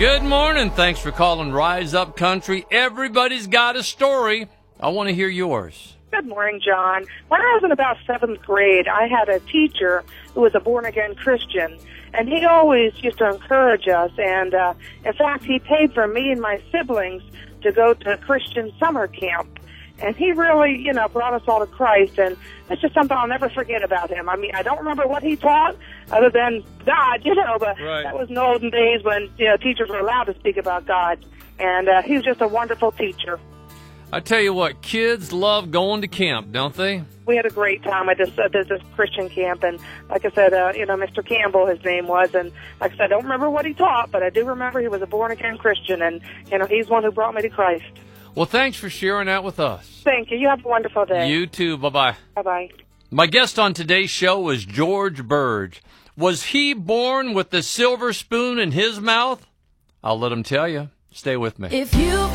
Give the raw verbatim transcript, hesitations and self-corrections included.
Good morning. Thanks for calling Rise Up Country. Everybody's got a story. I want to hear yours. Good morning, John. When I was in about seventh grade, I had a teacher who was a born-again Christian, and he always used to encourage us. And, uh, in fact, he paid for me and my siblings to go to Christian summer camp. And he really, you know, brought us all to Christ, and it's just something I'll never forget about him. I mean, I don't remember what he taught other than God, you know, but right. That was in the olden days when, you know, teachers were allowed to speak about God. And uh, he was just a wonderful teacher. I tell you what, kids love going to camp, don't they? We had a great time at this, uh, this, this Christian camp, and like I said, uh, you know, Mister Campbell, his name was, and like I said, I don't remember what he taught, but I do remember he was a born-again Christian, and, you know, he's one who brought me to Christ. Well, thanks for sharing that with us. Thank you. You have a wonderful day. You too. Bye-bye. Bye-bye. My guest on today's show was George Burge. Was he born with the silver spoon in his mouth? I'll let him tell you. Stay with me. If you